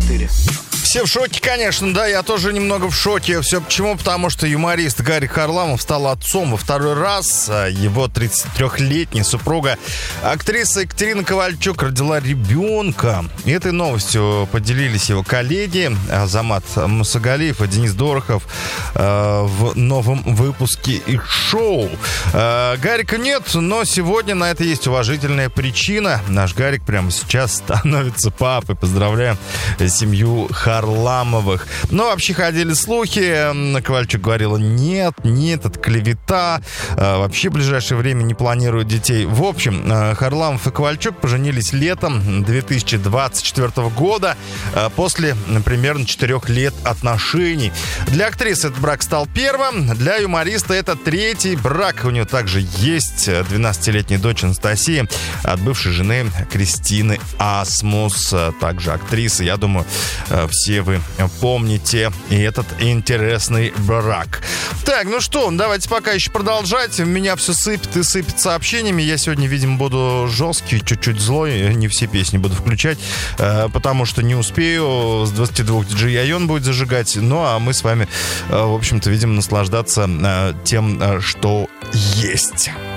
94. Все в шоке, конечно, да, я тоже немного в шоке. Все почему? Потому что юморист Гарик Харламов стал отцом во второй раз. Его 33-летняя супруга, актриса Екатерина Ковальчук, родила ребенка. И этой новостью поделились его коллеги Азамат Мусагалиев и Денис Дорохов в новом выпуске их шоу. Гарика нет, но сегодня на это есть уважительная причина. Наш Гарик прямо сейчас становится папой. Поздравляем семью Харламовых. Но вообще ходили слухи. Ковальчук говорила: нет, это клевета. Вообще в ближайшее время не планируют детей. В общем, Харламов и Ковальчук поженились летом 2024 года после примерно 4 лет отношений. Для актрисы этот брак стал первым. Для юмориста это 3-й брак. У нее также есть 12-летняя дочь Анастасия от бывшей жены Кристины Асмус, также актриса. Я думаю, все вы помните и этот интересный брак. Так, ну что, давайте пока еще продолжать. Меня все сыпет и сыпет сообщениями. Я сегодня, видимо, буду жесткий, чуть-чуть злой. Не все песни буду включать, потому что не успею. С 22 диджей Айон будет зажигать. Ну, а мы с вами, в общем-то, видим наслаждаться тем, что есть.